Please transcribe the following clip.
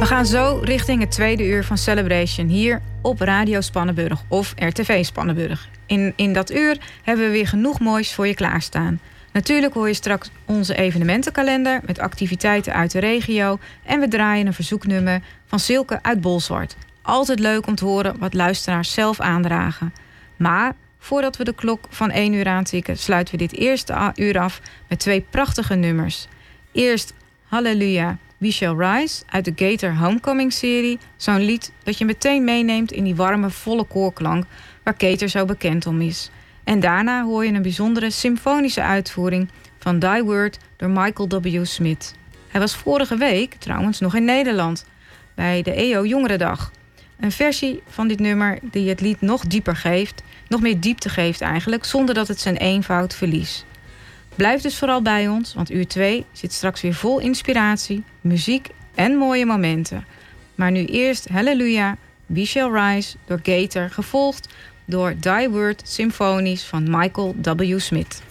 We gaan zo richting het tweede uur van Celebration hier op Radio Spannenburg of RTV Spannenburg. In dat uur hebben we weer genoeg moois voor je klaarstaan. Natuurlijk hoor je straks onze evenementenkalender met activiteiten uit de regio. En we draaien een verzoeknummer van Silke uit Bolsward. Altijd leuk om te horen wat luisteraars zelf aandragen. Maar voordat we de klok van 1 uur aantikken, sluiten we dit eerste uur af met 2 prachtige nummers. Eerst Halleluja, We Shall Rise uit de Gator Homecoming-serie. Zo'n lied dat je meteen meeneemt in die warme, volle koorklank waar Gator zo bekend om is. En daarna hoor je een bijzondere symfonische uitvoering van Die Word door Michael W. Smith. Hij was vorige week trouwens nog in Nederland bij de EO Jongerendag. Een versie van dit nummer die het lied nog dieper geeft, nog meer diepte geeft eigenlijk, zonder dat het zijn eenvoud verliest. Blijf dus vooral bij ons, want uur 2 zit straks weer vol inspiratie, muziek en mooie momenten. Maar nu eerst Halleluja, We Shall Rise door Gator, gevolgd door Die Word symfonisch van Michael W. Smith.